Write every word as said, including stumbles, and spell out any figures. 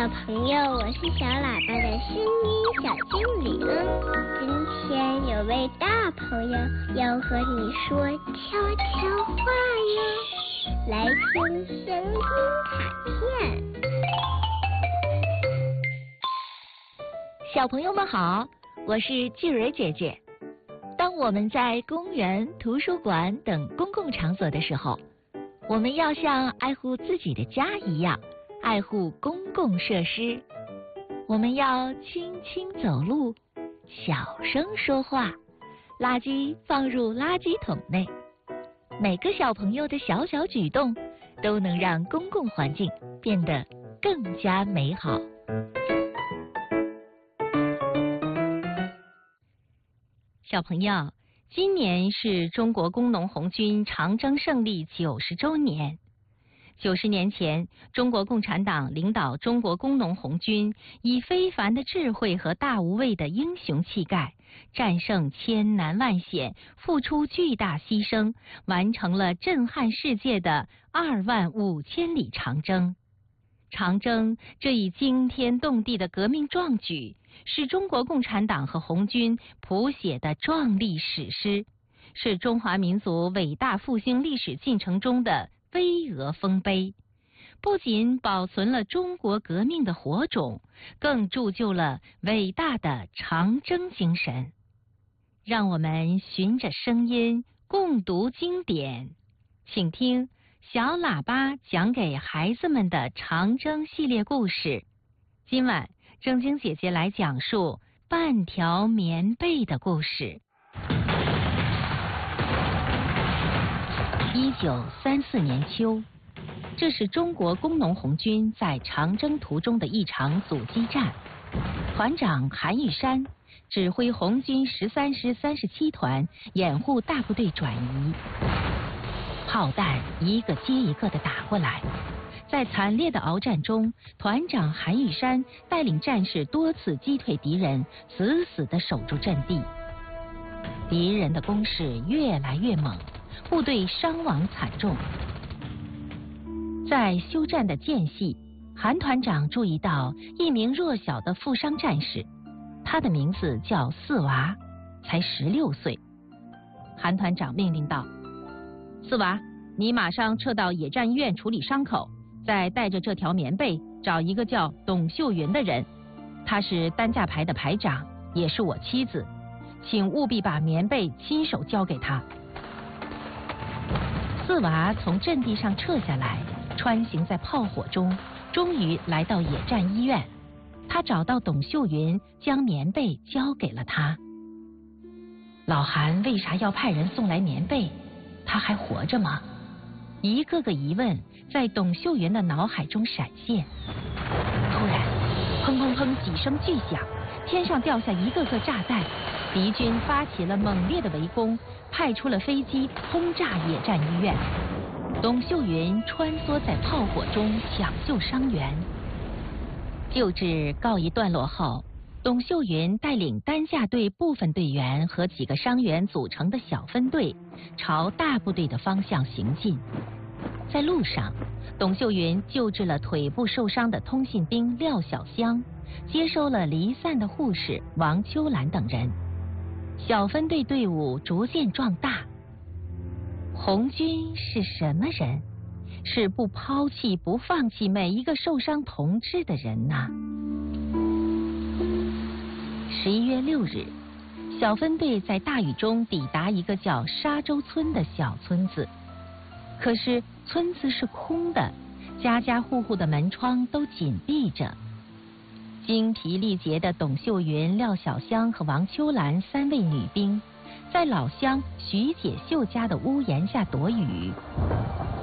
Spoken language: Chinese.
朋友，我是小喇叭的声音小精灵。今天有位大朋友要和你说悄悄话哟，来听声音卡片。 小朋友们好，我是季蕊姐姐。当我们在公园、图书馆等公共场所的时候，我们要像爱护自己的家一样爱护公共设施。我们要轻轻走路，小声说话，垃圾放入垃圾桶内。每个小朋友的小小举动都能让公共环境变得更加美好。 小朋友，今年是中国工农红军长征胜利九十周年。九十年前，中国共产党领导中国工农红军，以非凡的智慧和大无畏的英雄气概，战胜千难万险，付出巨大牺牲，完成了震撼世界的二万五千里长征。长征这一惊天动地的革命壮举，是中国共产党和红军谱写的壮丽史诗，是中华民族伟大复兴历史进程中的飞蛾丰碑，不仅保存了中国革命的火种，更铸就了伟大的长征精神。让我们循着声音共读经典，请听小喇叭讲给孩子们的长征系列故事。今晚正经姐姐来讲述半条棉被的故事。一九三四年秋，这是中国工农红军在长征途中的一场阻击战。团长韩玉山指挥红军十三师三十七团掩护大部队转移，炮弹一个接一个的打过来。在惨烈的鏖战中，团长韩玉山带领战士多次击退敌人，死死地守住阵地。敌人的攻势越来越猛，部队伤亡惨重。在休战的间隙，韩团长注意到一名弱小的负伤战士，他的名字叫四娃，才十六岁。韩团长命令道：四娃，你马上撤到野战医院处理伤口，再带着这条棉被找一个叫董秀云的人，他是担架排的排长，也是我妻子，请务必把棉被亲手交给他。四娃从阵地上撤下来，穿行在炮火中，终于来到野战医院。他找到董秀云，将棉被交给了他。老韩为啥要派人送来棉被？他还活着吗？一个个疑问在董秀云的脑海中闪现。突然，砰砰砰几声巨响，天上掉下一个个炸弹，敌军发起了猛烈的围攻，派出了飞机轰炸野战医院。董秀云穿梭在炮火中抢救伤员。救治告一段落后，董秀云带领担架队部分队员和几个伤员组成的小分队，朝大部队的方向行进。在路上，董秀云救治了腿部受伤的通信兵廖小香，接收了离散的护士王秋兰等人。小分队队伍逐渐壮大。红军是什么人？是不抛弃、不放弃每一个受伤同志的人呐。十一月六日，小分队在大雨中抵达一个叫沙洲村的小村子。可是村子是空的，家家户户的门窗都紧闭着。精疲力竭的董秀云、廖小香和王秋兰三位女兵，在老乡徐解秀家的屋檐下躲雨。